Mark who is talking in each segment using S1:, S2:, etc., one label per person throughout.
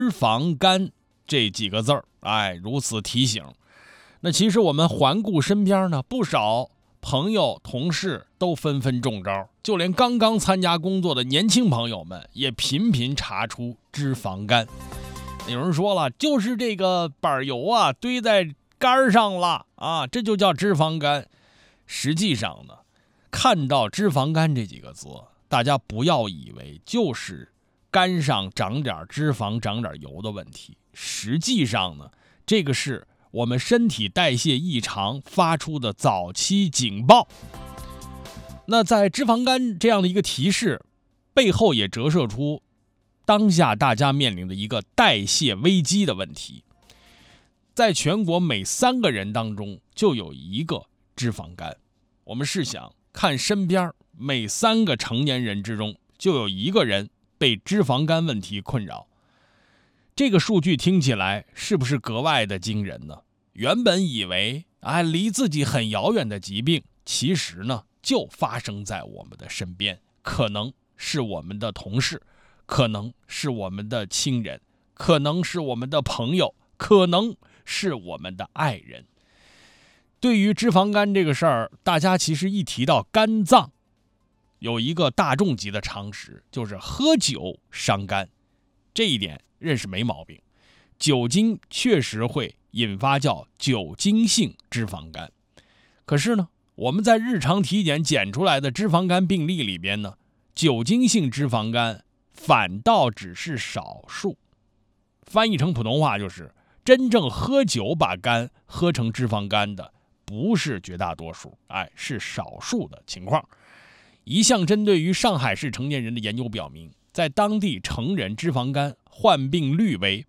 S1: 脂肪肝这几个字儿，如此提醒。那其实我们环顾身边呢，不少朋友同事都纷纷中招，就连刚刚参加工作的年轻朋友们也频频查出脂肪肝。有人说了，就是这个板油啊堆在肝上了啊，这就叫脂肪肝。实际上呢，看到脂肪肝这几个字，大家不要以为就是肝上长点脂肪长点油的问题，实际上呢，这个是我们身体代谢异常发出的早期警报。那在脂肪肝这样的一个提示背后，也折射出当下大家面临的一个代谢危机的问题。在全国每3个人当中就有1个脂肪肝。我们试想看，身边每3个成年人之中就有1个人被脂肪肝问题困扰。这个数据听起来是不是格外的惊人呢？原本以为离自己很遥远的疾病，其实呢就发生在我们的身边，可能是我们的同事，可能是我们的亲人，可能是我们的朋友，可能是我们的爱人。对于脂肪肝这个事儿，大家其实一提到肝脏，有一个大众级的常识，就是喝酒伤肝。这一点认识没毛病，酒精确实会引发叫酒精性脂肪肝。可是呢，我们在日常体检检出来的脂肪肝病例里边呢，酒精性脂肪肝反倒只是少数。翻译成普通话就是，真正喝酒把肝喝成脂肪肝的不是绝大多数，是少数的情况。一项针对于上海市成年人的研究表明，在当地成人脂肪肝患病率为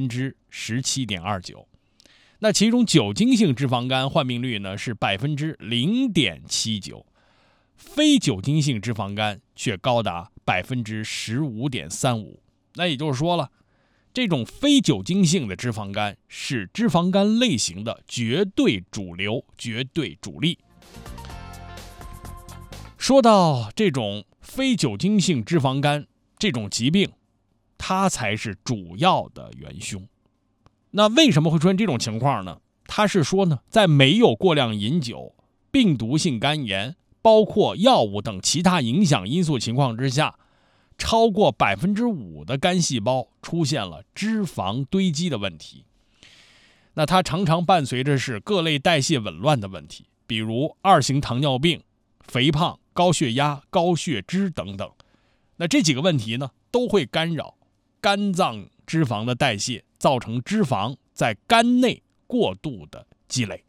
S1: 17.29%， 那其中酒精性脂肪肝患病率呢是 0.79%， 非酒精性脂肪肝却高达 15.35%。 那也就是说了，这种非酒精性的脂肪肝是脂肪肝类型的绝对主流、绝对主力。说到这种非酒精性脂肪肝这种疾病，它才是主要的元凶。那为什么会出现这种情况呢？它是说呢，在没有过量饮酒、病毒性肝炎，包括药物等其他影响因素情况之下，超过 5% 的肝细胞出现了脂肪堆积的问题。那它常常伴随着是各类代谢紊乱的问题，比如2型糖尿病、肥胖、高血压、高血脂等等。那这几个问题呢，都会干扰肝脏脂肪的代谢，造成脂肪在肝内过度的积累。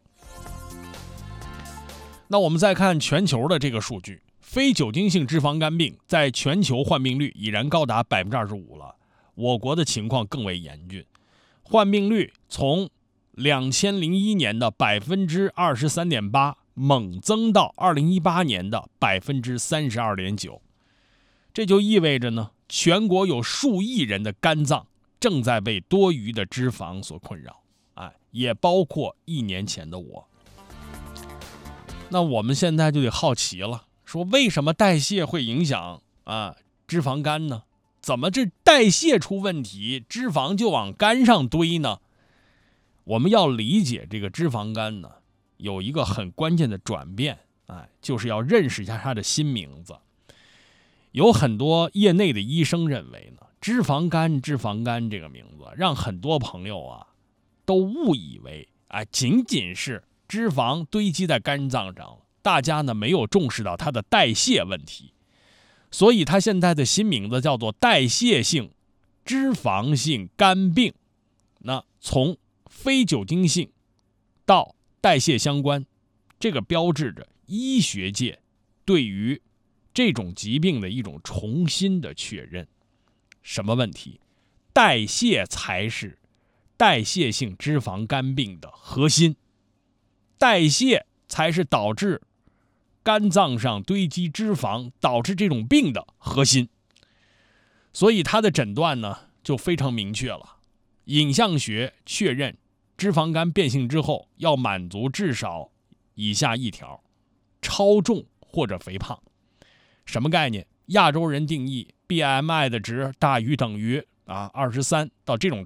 S1: 那我们再看全球的这个数据，非酒精性脂肪肝病在全球患病率已然高达 25% 了，我国的情况更为严峻，患病率从2001年的 23.8% 猛增到2018年的 32.9%。 这就意味着呢，全国有数亿人的肝脏正在被多余的脂肪所困扰，也包括1年前的我。那我们现在就得好奇了，说为什么代谢会影响脂肪肝呢？怎么这代谢出问题，脂肪就往肝上堆呢？我们要理解这个脂肪肝呢，有一个很关键的转变，就是要认识一下它的新名字。有很多业内的医生认为呢，脂肪肝这个名字让很多朋友都误以为仅仅是脂肪堆积在肝脏上，大家呢没有重视到它的代谢问题，所以它现在的新名字叫做代谢性脂肪性肝病。那从非酒精性到代谢相关，这个标志着医学界对于这种疾病的一种重新的确认。什么问题？代谢才是代谢性脂肪肝病的核心，代谢才是导致肝脏上堆积脂肪导致这种病的核心。所以它的诊断呢就非常明确了，影像学确认脂肪肝变性之后要满足至少以下一条：超重或者肥胖。什么概念？亚洲人定义 BMI 的值大于等于啊，23到这种